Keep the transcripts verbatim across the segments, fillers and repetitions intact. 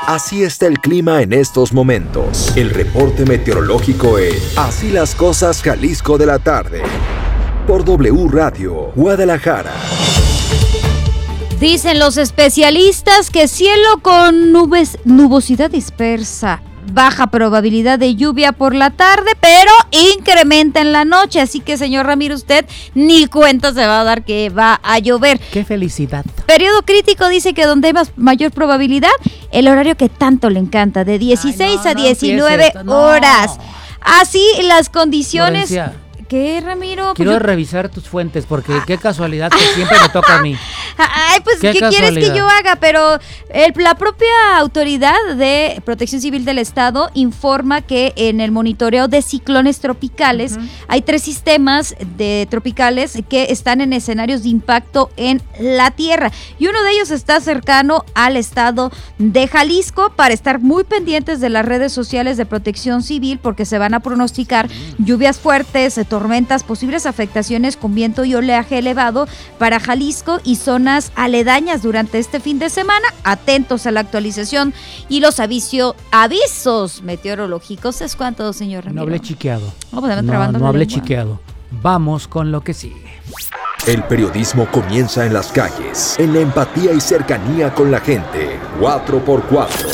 Así está el clima en estos momentos. El reporte meteorológico en Así las cosas Jalisco de la tarde. Por W Radio, Guadalajara. Dicen los especialistas que cielo con nubes, nubosidad dispersa, baja probabilidad de lluvia por la tarde, pero incrementa en la noche. Así que, señor Ramírez, usted ni cuenta se va a dar que va a llover. ¡Qué felicidad! Periodo crítico dice que donde hay más, mayor probabilidad, el horario que tanto le encanta, de dieciséis Ay, no, a diecinueve no horas. No. Así las condiciones... Florencia, ¿qué, Ramiro? quiero pues yo... revisar tus fuentes porque ah. qué casualidad que siempre me toca a mí. Ay, pues, ¿qué, ¿qué quieres que yo haga? Pero el, la propia Autoridad de Protección Civil del Estado informa que en el monitoreo de ciclones tropicales uh-huh. hay tres sistemas de tropicales que están en escenarios de impacto en la Tierra. Y uno de ellos está cercano al estado de Jalisco, para estar muy pendientes de las redes sociales de Protección Civil, porque se van a pronosticar uh-huh. lluvias fuertes, tormentas, posibles afectaciones con viento y oleaje elevado para Jalisco y zonas aledañas durante este fin de semana. Atentos a la actualización y los aviso, avisos meteorológicos. ¿Es cuánto, señor Ramiro? No hablé chiqueado. No, pues, no, no hablé chiqueado. Vamos con lo que sigue. El periodismo comienza en las calles, en la empatía y cercanía con la gente. cuatro por cuatro.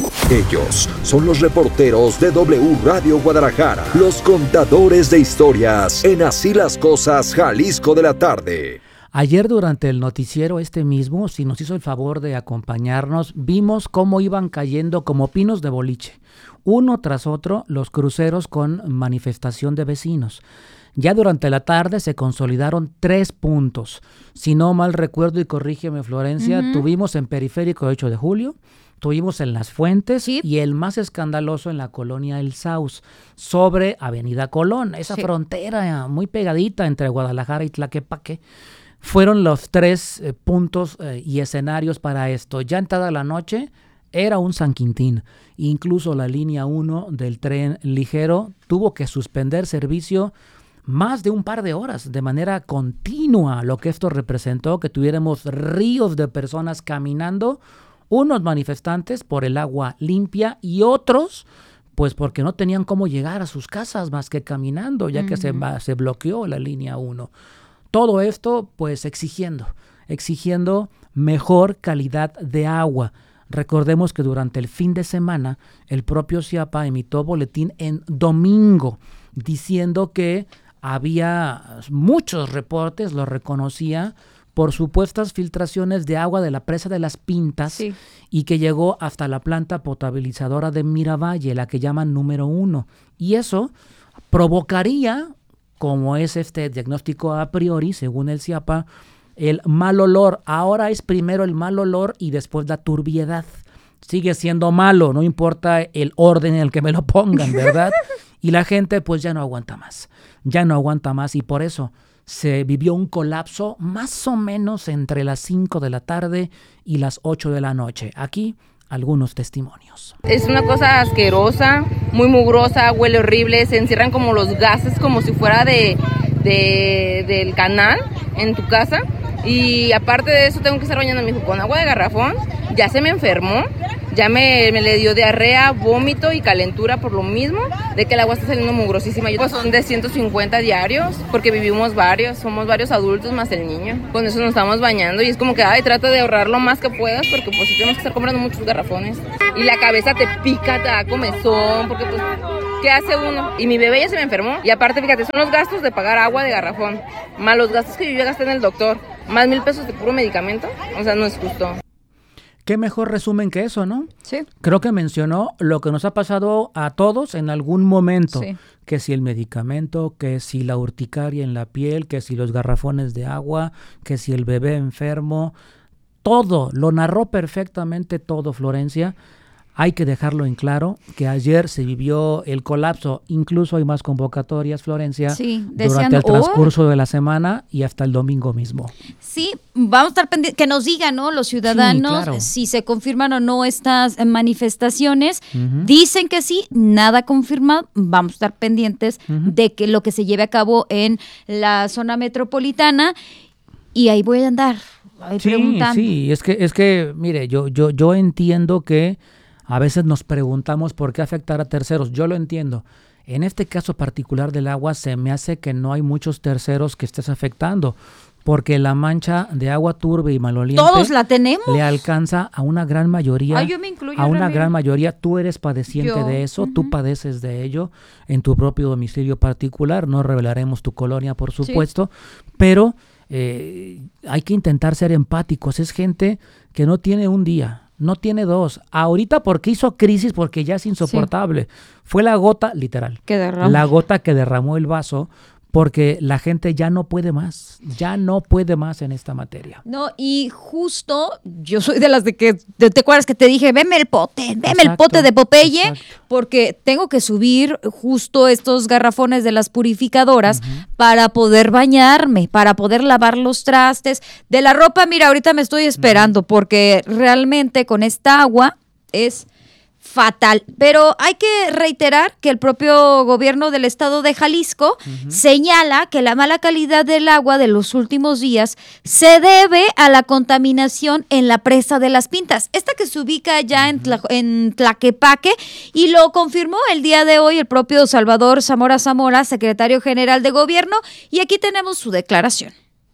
Ellos son los reporteros de W Radio Guadalajara, los contadores de historias en Así las cosas Jalisco de la tarde. Ayer durante el noticiero este mismo, si nos hizo el favor de acompañarnos, vimos cómo iban cayendo como pinos de boliche, uno tras otro, los cruceros con manifestación de vecinos. Ya durante la tarde se consolidaron tres puntos. Si no mal recuerdo, y corrígeme, Florencia, uh-huh. tuvimos en Periférico ocho de julio, tuvimos en Las Fuentes sí. y el más escandaloso en la colonia El Saus, sobre Avenida Colón, esa sí. frontera muy pegadita entre Guadalajara y Tlaquepaque. Fueron los tres eh, puntos eh, y escenarios para esto. Ya entrada la noche era un San Quintín. Incluso la línea uno del tren ligero tuvo que suspender servicio más de un par de horas de manera continua, lo que esto representó que tuviéramos ríos de personas caminando, unos manifestantes por el agua limpia y otros pues porque no tenían cómo llegar a sus casas más que caminando, ya uh-huh. que se, se bloqueó la línea uno. Todo esto, pues, exigiendo, exigiendo mejor calidad de agua. Recordemos que durante el fin de semana, el propio CIAPA emitió boletín en domingo, diciendo que había muchos reportes, lo reconocía, por supuestas filtraciones de agua de la presa de Las Pintas sí. y que llegó hasta la planta potabilizadora de Miravalle, la que llaman número uno. Y eso provocaría, como es este diagnóstico a priori, según el CIAPA, el mal olor. Ahora es primero el mal olor y después la turbiedad. Sigue siendo malo, no importa el orden en el que me lo pongan, ¿verdad? Y la gente pues ya no aguanta más, ya no aguanta más y por eso se vivió un colapso más o menos entre las cinco de la tarde y las ocho de la noche. Aquí algunos testimonios. Es una cosa asquerosa, muy mugrosa, huele horrible, se encierran como los gases como si fuera de, de del canal en tu casa. Y aparte de eso tengo que estar bañando a mi hijo con agua de garrafón. Ya se me enfermó, ya me, me le dio diarrea, vómito y calentura por lo mismo de que el agua está saliendo mugrosísima. Pues son de ciento cincuenta diarios, porque vivimos varios, somos varios adultos más el niño. Con eso nos estamos bañando y es como que, ay, trata de ahorrar lo más que puedas, porque pues tenemos que estar comprando muchos garrafones. Y la cabeza te pica, te da comezón, porque pues, ¿qué hace uno? Y mi bebé ya se me enfermó. Y aparte, fíjate, son los gastos de pagar agua de garrafón, más los gastos que yo ya gasté en el doctor, más mil pesos de puro medicamento. O sea, no es justo. Qué mejor resumen que eso, ¿no? Sí. Creo que mencionó lo que nos ha pasado a todos en algún momento. Sí. Que si el medicamento, que si la urticaria en la piel, que si los garrafones de agua, que si el bebé enfermo. Todo, lo narró perfectamente todo, Florencia. Hay que dejarlo en claro que ayer se vivió el colapso, incluso hay más convocatorias, Florencia, sí, durante el transcurso oh. de la semana y hasta el domingo mismo. Sí, vamos a estar pendientes, que nos digan, ¿no? Los ciudadanos, sí, claro. si se confirman o no estas manifestaciones. Uh-huh. Dicen que sí, nada confirmado, vamos a estar pendientes uh-huh. de que lo que se lleve a cabo en la zona metropolitana y ahí voy a andar ahí sí, preguntando. Sí, es que, es que, mire, yo, yo, yo entiendo que A veces nos preguntamos por qué afectar a terceros. Yo lo entiendo. En este caso particular del agua se me hace que no hay muchos terceros que estés afectando, porque la mancha de agua turbia y maloliente todos la tenemos, le alcanza a una gran mayoría. Ah, yo me incluyo, a una Ramiro. gran mayoría. Tú eres padeciente Yo, de eso, uh-huh. tú padeces de ello en tu propio domicilio particular. No revelaremos tu colonia, por supuesto, sí. pero eh, hay que intentar ser empáticos. Es gente que no tiene un día. No tiene dos. Ahorita porque hizo crisis, porque ya es insoportable. Sí. Fue la gota, literal, que derramó. la gota que derramó el vaso, porque la gente ya no puede más, ya no puede más en esta materia. No, y justo yo soy de las de que, te, te acuerdas que te dije, veme el pote, veme exacto, el pote de Popeye, exacto. porque tengo que subir justo estos garrafones de las purificadoras uh-huh. para poder bañarme, para poder lavar los trastes. De la ropa, mira, ahorita me estoy esperando, uh-huh. porque realmente con esta agua es fatal, pero hay que reiterar que el propio gobierno del estado de Jalisco uh-huh. señala que la mala calidad del agua de los últimos días se debe a la contaminación en la presa de Las Pintas, esta que se ubica ya uh-huh. en, Tla- en Tlaquepaque, y lo confirmó el día de hoy el propio Salvador Zamora Zamora, secretario general de gobierno, y aquí tenemos su declaración.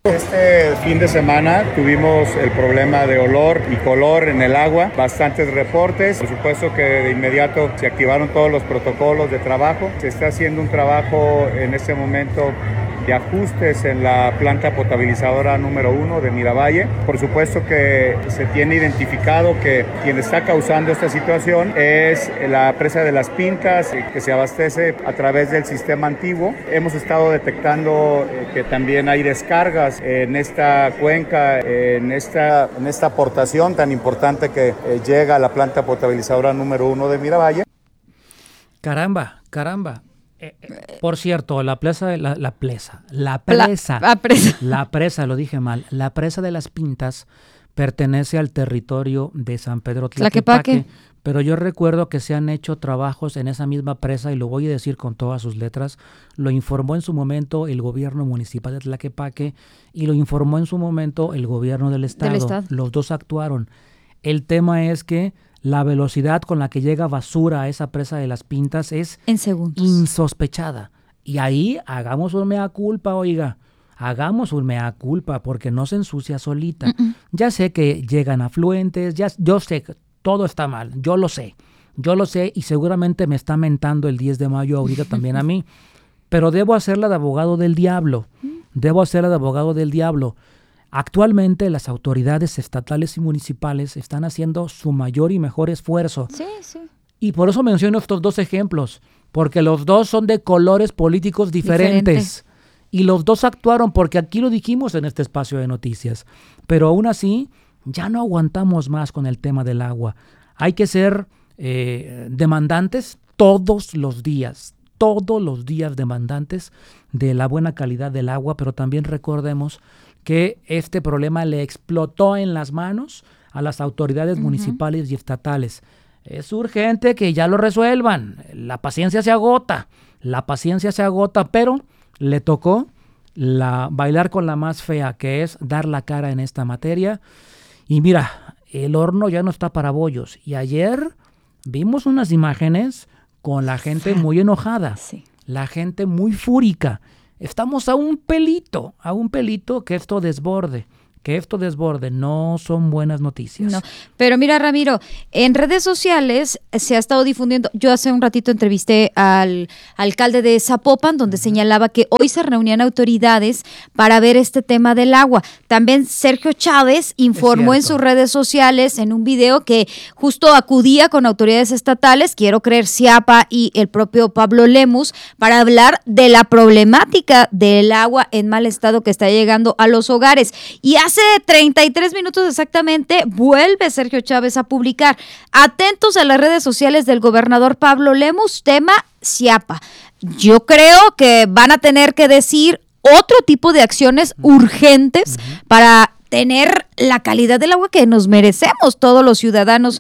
Este fin de semana tuvimos el problema de olor y color en el agua, bastantes reportes, por supuesto que de inmediato se activaron todos los protocolos de trabajo, se está haciendo un trabajo en este momento de ajustes en la planta potabilizadora número uno de Miravalle. Por supuesto que se tiene identificado que quien está causando esta situación es la presa de Las Pintas, que se abastece a través del sistema antiguo. Hemos estado detectando que también hay descargas en esta cuenca, en esta, en esta aportación tan importante que llega a la planta potabilizadora número uno de Miravalle. Caramba, caramba. Eh, eh, por cierto, la presa, la, la presa, la presa, la, la presa, la presa, lo dije mal, la presa de Las Pintas pertenece al territorio de San Pedro Tlaquepaque, pero yo recuerdo que se han hecho trabajos en esa misma presa y lo voy a decir con todas sus letras. Lo informó en su momento el gobierno municipal de Tlaquepaque y lo informó en su momento el gobierno del estado. Del estado. Los dos actuaron. El tema es que la velocidad con la que llega basura a esa presa de Las Pintas es en segundos. insospechada. Y ahí hagamos un mea culpa, oiga. Hagamos un mea culpa porque no se ensucia solita. Uh-uh. Ya sé que llegan afluentes, ya, yo sé que todo está mal, yo lo sé. Yo lo sé y seguramente me está mentando el diez de mayo ahorita también a mí. Pero debo hacerla de abogado del diablo. Debo hacerla de abogado del diablo. Actualmente las autoridades estatales y municipales están haciendo su mayor y mejor esfuerzo. Sí, sí. Y por eso menciono estos dos ejemplos, porque los dos son de colores políticos diferentes. Diferente. Y los dos actuaron porque aquí lo dijimos en este espacio de noticias. Pero aún así, ya no aguantamos más con el tema del agua. Hay que ser eh, demandantes todos los días, todos los días demandantes de la buena calidad del agua, pero también recordemos que este problema le explotó en las manos a las autoridades uh-huh. municipales y estatales. Es urgente que ya lo resuelvan. La paciencia se agota, la paciencia se agota, pero le tocó la, bailar con la más fea, que es dar la cara en esta materia. Y mira, el horno ya no está para bollos. Y ayer vimos unas imágenes con la gente muy enojada, sí. la gente muy fúrica. Estamos a un pelito, a un pelito que esto desborde. Que esto desborde, no son buenas noticias. No, pero mira, Ramiro, en redes sociales se ha estado difundiendo, yo hace un ratito entrevisté al alcalde de Zapopan, donde uh-huh. señalaba que hoy se reunían autoridades para ver este tema del agua. También Sergio Chávez informó en sus redes sociales, en un video, que justo acudía con autoridades estatales, quiero creer Ciapa y el propio Pablo Lemus, para hablar de la problemática del agua en mal estado que está llegando a los hogares. Y hace treinta y tres minutos exactamente vuelve Sergio Chávez a publicar: atentos a las redes sociales del gobernador Pablo Lemus, tema Ciapa. Yo creo que van a tener que decir otro tipo de acciones urgentes uh-huh. para tener la calidad del agua que nos merecemos todos los ciudadanos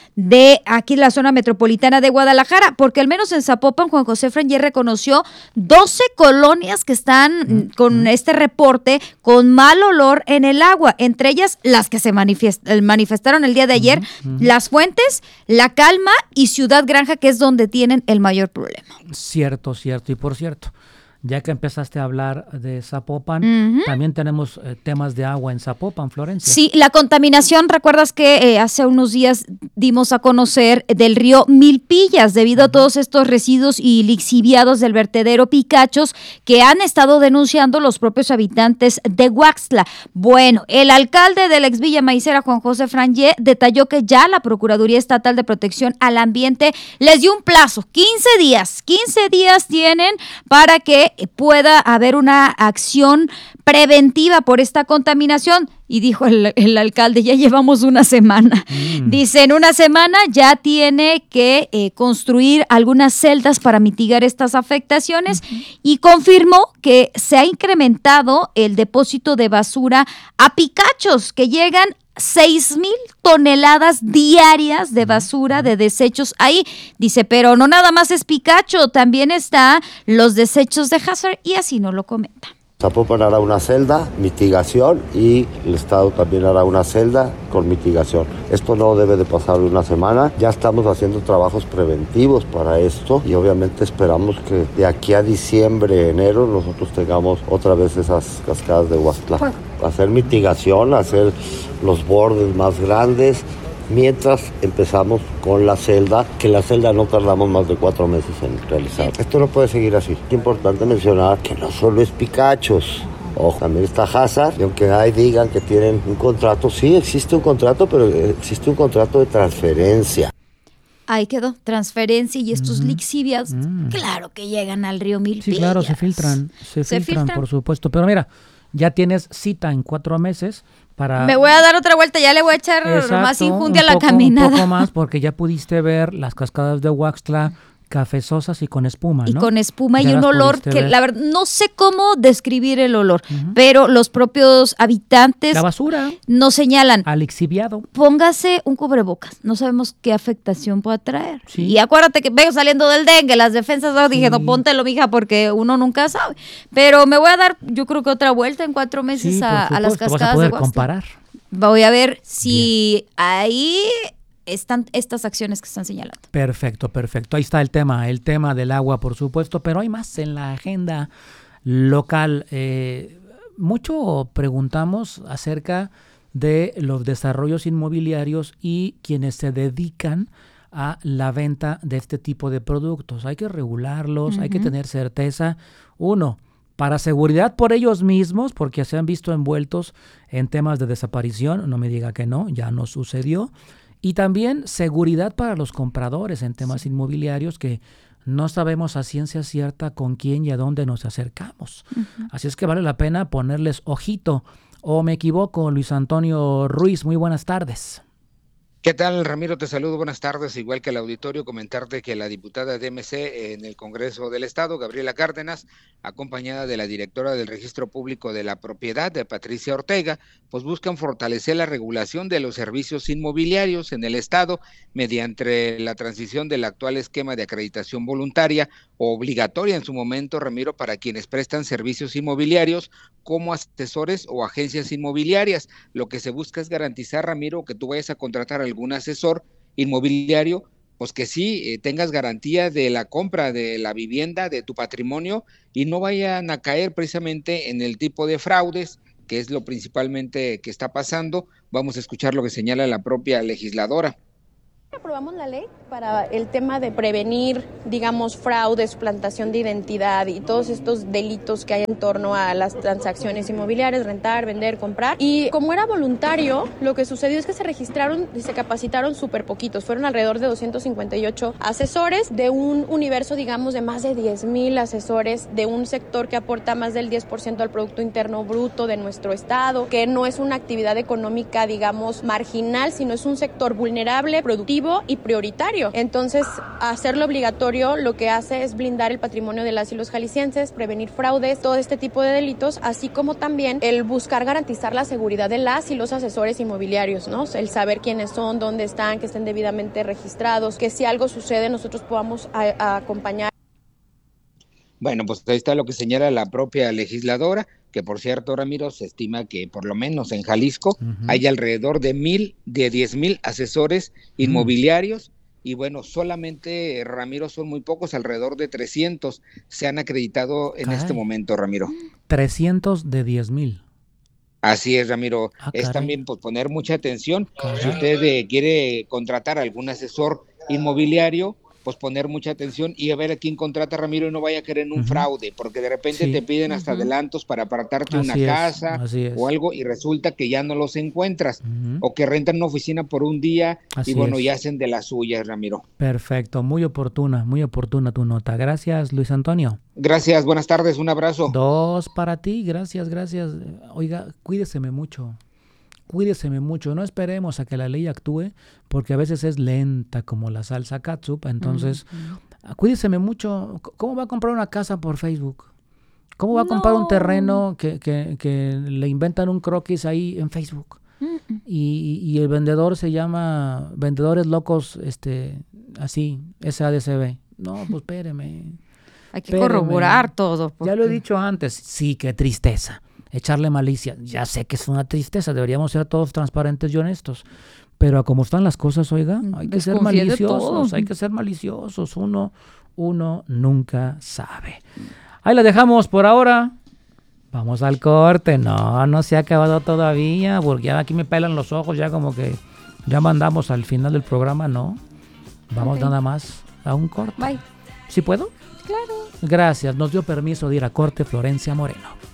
de aquí la zona metropolitana de Guadalajara, porque al menos en Zapopan, Juan José Frangé reconoció doce colonias que están mm. con este reporte con mal olor en el agua, entre ellas las que se manifest- manifestaron el día de ayer, mm. Las Fuentes, La Calma y Ciudad Granja, que es donde tienen el mayor problema. Cierto, cierto, y por cierto, ya que empezaste a hablar de Zapopan, uh-huh. también tenemos eh, temas de agua en Zapopan, Florencia. Sí, la contaminación, recuerdas que eh, hace unos días dimos a conocer del río Milpillas, debido uh-huh. a todos estos residuos y lixiviados del vertedero Picachos que han estado denunciando los propios habitantes de Huaxtla. Bueno, el alcalde de la ex Villa Maicera, Juan José Frangé, detalló que ya la Procuraduría Estatal de Protección al Ambiente les dio un plazo, quince días, quince días tienen para que pueda haber una acción preventiva por esta contaminación. Y dijo el, el alcalde, ya llevamos una semana. Mm. Dice, en una semana ya tiene que eh, construir algunas celdas para mitigar estas afectaciones uh-huh. y confirmó que se ha incrementado el depósito de basura a Picachos, que llegan seis mil toneladas diarias de basura, de desechos ahí. Dice, pero no nada más es Picacho, también está los desechos de Hazard, y así no lo comenta. Zapopan hará una celda, mitigación, y el Estado también hará una celda con mitigación. Esto no debe de pasar de una semana. Ya estamos haciendo trabajos preventivos para esto y obviamente esperamos que de aquí a diciembre, enero, nosotros tengamos otra vez esas cascadas de Huaxtla. Hacer mitigación, hacer los bordes más grandes, mientras empezamos con la celda, que la celda no tardamos más de cuatro meses en realizar. Esto no puede seguir así. Es importante mencionar que no solo es Picachos, ojo, también está Hazard, y aunque ahí digan que tienen un contrato, sí existe un contrato, pero existe un contrato de transferencia. Ahí quedó, transferencia, y estos mm. lixiviados, mm. claro que llegan al río Milpillas. Sí, claro, se filtran, se, se filtran, filtran, por supuesto, pero mira, ya tienes cita en cuatro meses para... Me voy a dar otra vuelta, ya le voy a echar Exacto, más injundia a la poco, caminada. Un poco más, porque ya pudiste ver las cascadas de Huaxtla cafezosas y con espuma, ¿no? Y con espuma ya y un olor que, ver. la verdad, no sé cómo describir el olor, uh-huh. pero los propios habitantes... La basura. Nos señalan. Al lixiviado. Póngase un cubrebocas, no sabemos qué afectación puede traer. Sí. Y acuérdate que vengo saliendo del dengue, las defensas, no, dije, sí. no, póntelo, mija, porque uno nunca sabe. Pero me voy a dar, yo creo que otra vuelta en cuatro meses sí, a, a las cascadas vas a poder de Huaxtla. comparar. Voy a ver si Bien. ahí... están estas acciones que están señalando. Perfecto, perfecto. Ahí está el tema, el tema del agua, por supuesto, pero hay más en la agenda local. Eh, mucho preguntamos acerca de los desarrollos inmobiliarios y quienes se dedican a la venta de este tipo de productos. Hay que regularlos, uh-huh. hay que tener certeza. Uno, para seguridad por ellos mismos, porque se han visto envueltos en temas de desaparición. No me diga que no, ya no sucedió. Y también seguridad para los compradores en temas sí. inmobiliarios, que no sabemos a ciencia cierta con quién y a dónde nos acercamos. Uh-huh. Así es que vale la pena ponerles ojito. ¿O me equivoco, Luis Antonio Ruiz? Muy buenas tardes. ¿Qué tal, Ramiro? Te saludo, buenas tardes. Igual que el auditorio, comentarte que la diputada de M C en el Congreso del Estado, Gabriela Cárdenas, acompañada de la directora del Registro Público de la Propiedad, de Patricia Ortega, pues buscan fortalecer la regulación de los servicios inmobiliarios en el Estado mediante la transición del actual esquema de acreditación voluntaria o obligatoria en su momento, Ramiro, para quienes prestan servicios inmobiliarios como asesores o agencias inmobiliarias. Lo que se busca es garantizar, Ramiro, que tú vayas a contratar algún asesor inmobiliario, pues que sí eh, tengas garantía de la compra de la vivienda, de tu patrimonio, y no vayan a caer precisamente en el tipo de fraudes, que es lo principalmente que está pasando. Vamos a escuchar lo que señala la propia legisladora. Aprobamos la ley para el tema de prevenir, digamos, fraude, suplantación de identidad y todos estos delitos que hay en torno a las transacciones inmobiliarias, rentar, vender, comprar. Y como era voluntario, lo que sucedió es que se registraron y se capacitaron súper poquitos. Fueron alrededor de doscientos cincuenta y ocho asesores de un universo, digamos, de más de diez mil asesores de un sector que aporta más del diez por ciento al Producto Interno Bruto de nuestro estado, que no es una actividad económica, digamos, marginal, sino es un sector vulnerable, productivo público y prioritario. Entonces, hacerlo obligatorio lo que hace es blindar el patrimonio de las y los jaliscienses, prevenir fraudes, todo este tipo de delitos, así como también el buscar garantizar la seguridad de las y los asesores inmobiliarios, ¿no? El saber quiénes son, dónde están, que estén debidamente registrados, que si algo sucede nosotros podamos a, a acompañar. Bueno, pues ahí está lo que señala la propia legisladora, que por cierto, Ramiro, se estima que por lo menos en Jalisco uh-huh. hay alrededor de mil, de diez mil asesores uh-huh. inmobiliarios, y bueno, solamente, Ramiro, son muy pocos, alrededor de trescientos se han acreditado en caray. Este momento, Ramiro. trescientos de diez mil. Así es, Ramiro. Ah, es también pues, poner mucha atención. Caray. Si usted eh, quiere contratar a algún asesor inmobiliario, pues poner mucha atención y a ver a quién contrata, Ramiro, y no vaya a caer en un uh-huh. fraude, porque de repente sí. te piden hasta uh-huh. adelantos para apartarte así una es, casa o algo, y resulta que ya no los encuentras, uh-huh. o que rentan una oficina por un día así y bueno, es. Y hacen de las suyas, Ramiro. Perfecto, muy oportuna, muy oportuna tu nota. Gracias, Luis Antonio. Gracias, buenas tardes, un abrazo. Dos para ti, gracias, gracias. Oiga, cuídeseme mucho. Cuídeseme mucho, no esperemos a que la ley actúe, porque a veces es lenta como la salsa catsup, entonces uh-huh. cuídeseme mucho. ¿Cómo va a comprar una casa por Facebook? ¿Cómo va a no. comprar un terreno que, que, que le inventan un croquis ahí en Facebook? Uh-uh. Y, y el vendedor se llama Vendedores Locos, este, así, S A D C B. No, pues espéreme. Hay que espéreme. corroborar todo. Porque... Ya lo he dicho antes, sí, qué tristeza. Echarle malicia, ya sé que es una tristeza, deberíamos ser todos transparentes y honestos, pero a como están las cosas, oiga, hay que ser maliciosos, hay que ser maliciosos, uno, uno nunca sabe. Ahí la dejamos por ahora, vamos al corte, no, no se ha acabado todavía, porque ya aquí me pelan los ojos, ya como que ya mandamos al final del programa, no, vamos okay. nada más a un corte. Bye. ¿Sí puedo? Claro. Gracias, nos dio permiso de ir a corte Florencia Moreno.